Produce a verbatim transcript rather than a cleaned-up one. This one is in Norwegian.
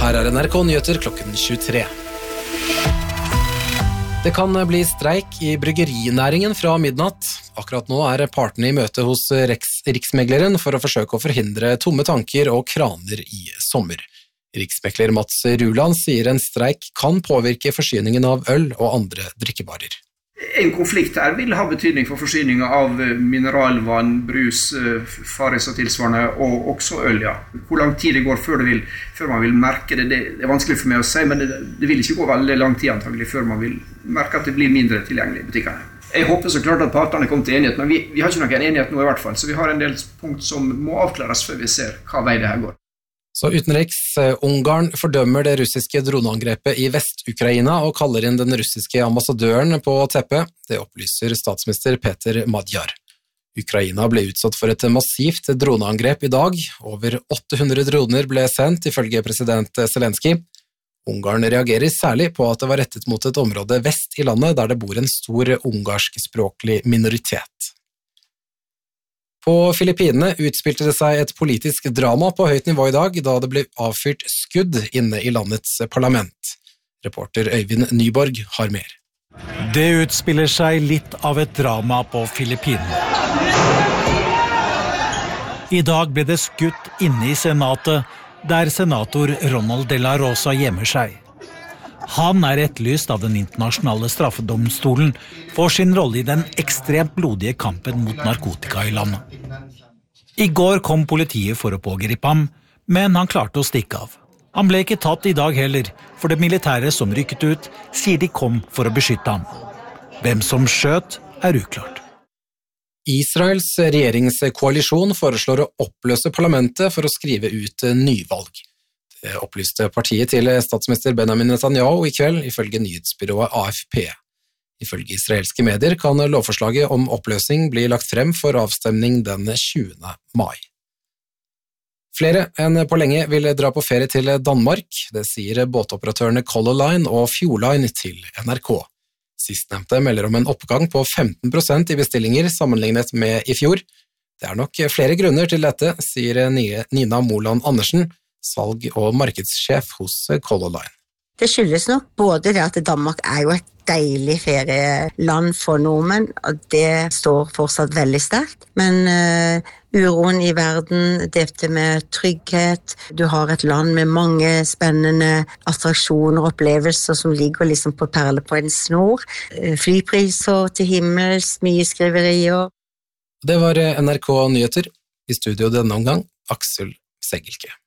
Her er N R K Nyheter klokken tjuetre. Det kan bli streik i bryggerinæringen fra midnatt. Akkurat nå er partene i møte hos Riks- Riksmegleren for å forsøke å forhindre tomme tanker og kraner i sommer. Riksmekler Mats Ruland sier en streik kan påvirke forsyningen av øl og andre drikkevarer. En konflikt her vil ha betydning for forsyningen av mineralvann, brus, faris og tilsvarende, og også øl, ja. Hvor lang tid det går før, det vil, før man vil merke det, det er vanskelig for meg å si, men det, det vil ikke gå veldig lang tid antagelig før man vil merke at det blir mindre tilgjengelig i butikkene. Jeg håper så klart at partene kommer til enighet, men vi, vi har ikke noen enighet nå i hvert fall, så vi har en del punkt som må avklares før vi ser hva vei det her går. Så utenriks, Ungarn fordømmer det russiske droneangrepet i Vest-Ukraina og kaller inn den russiske ambassadøren på teppet. Det opplyser statsminister Peter Magyar. Ukraina ble utsatt for et massivt droneangrep i dag. Over åtte hundre droner ble sendt, ifølge president Zelensky. Ungarn reagerer særlig på at det var rettet mot et område vest i landet der det bor en stor ungarskspråklig minoritet. På Filippinene utspilte det seg et politisk drama på høyt nivå i dag, da det ble avfyrt skudd inne i landets parlament. Reporter Øyvind Nyborg har mer. Det utspiller seg litt av et drama på Filippinene. I dag ble det skutt inne i senatet, der senator Ronald de la Rosa gjemmer seg. Han er etterlyst av den internasjonale straffedomstolen for sin rolle i den ekstremt blodige kampen mot narkotika i landet. I går kom politiet for å pågripe ham, men han klarte å stikke av. Han ble ikke tatt i dag heller, for det militære som rykket ut sier de kom for å beskytte ham. Hvem som skjøt er uklart. Israels regjeringskoalisjon foreslår å oppløse parlamentet for å skrive ut nyvalg. Det opplyste partiet til statsminister Benjamin Netanyahu i kveld, ifølge nyhetsbyrået A F P. Ifølge israelske medier kan lovforslaget om oppløsning bli lagt frem for avstemning den tjuende mai. Flere enn på lenge vil dra på ferie til Danmark, det sier båtoperatørene Color Line og Fjordline til N R K. Sistnevnte melder om en oppgang på femten prosent i bestillinger sammenlignet med i fjor. Det er nok flere grunner til dette, sier Nina Moland Andersen, salg- og markedssjef hos Color Line. Det skyldes nok både det at Danmark er jo et deilig ferieland for nordmenn, og det står fortsatt veldig sterkt. Men uh, uroen i verden, dette med trygghet, du har et land med mange spennende attraksjoner og opplevelser som ligger liksom på perle på en snor. Uh, flypriser til himmels, mye skriverier. Det var N R K Nyheter. I studio denne omgang, Aksel Segelke.